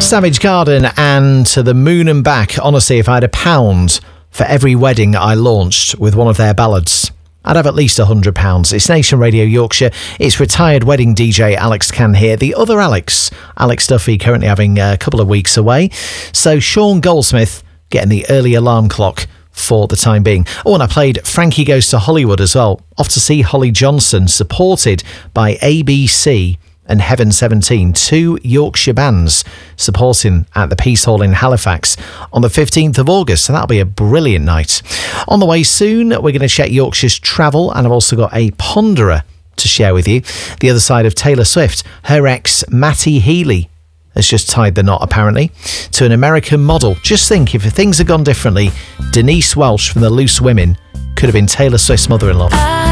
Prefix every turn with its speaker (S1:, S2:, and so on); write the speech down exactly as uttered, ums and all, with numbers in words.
S1: Savage Garden and To the Moon and Back. Honestly, if I had a pound for every wedding I launched with one of their ballads, I'd have at least one hundred pounds. It's Nation Radio Yorkshire. It's retired wedding D J Alex Can here. The other Alex, Alex Duffy, currently having a couple of weeks away. So Sean Goldsmith getting the early alarm clock for the time being. Oh, and I played Frankie Goes to Hollywood as well. Off to see Holly Johnson, supported by A B C and Heaven seventeen, two Yorkshire bands supporting at the Peace Hall in Halifax on the fifteenth of August. So that'll be a brilliant night. On the way soon, we're going to check Yorkshire's travel, and I've also got a ponderer to share with you. The other side of Taylor Swift, her ex Matty Healy has just tied the knot, apparently, to an American model. Just think, if things had gone differently, Denise Welch from the Loose Women could have been Taylor Swift's mother-in-law.